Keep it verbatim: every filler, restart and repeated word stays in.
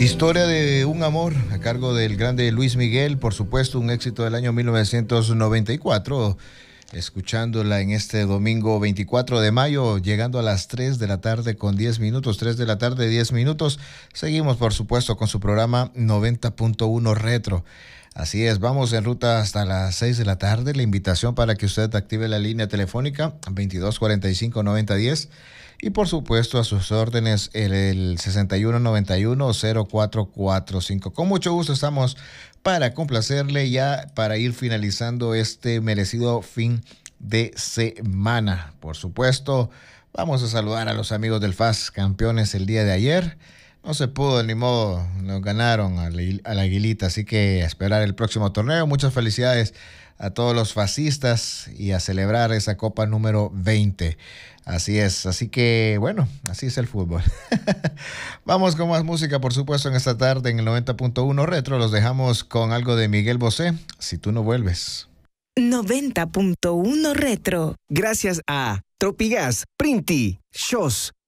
Historia de un amor a cargo del grande Luis Miguel, por supuesto, un éxito del año mil novecientos noventa y cuatro. Escuchándola en este domingo veinticuatro de mayo, llegando a las tres de la tarde con diez minutos, tres de la tarde, diez minutos. Seguimos, por supuesto, con su programa noventa punto uno Retro. Así es, vamos en ruta hasta las seis de la tarde. La invitación para que usted active la línea telefónica veintidós cuarenta y cinco noventa diez. Y por supuesto a sus órdenes el, el sesenta y uno noventa y uno cero cuatro cuatro cinco. Con mucho gusto estamos para complacerle ya para ir finalizando este merecido fin de semana. Por supuesto, vamos a saludar a los amigos del F A S campeones el día de ayer. No se pudo, ni modo, nos ganaron a la, a la Aguilita, así que a esperar el próximo torneo. Muchas felicidades a todos los fascistas y a celebrar esa Copa número veinte. Así es, así que bueno, así es el fútbol. Vamos con más música, por supuesto, en esta tarde en el noventa punto uno Retro. Los dejamos con algo de Miguel Bosé, Si tú no vuelves. noventa punto uno Retro. Gracias a Tropigas, Printi, Shos,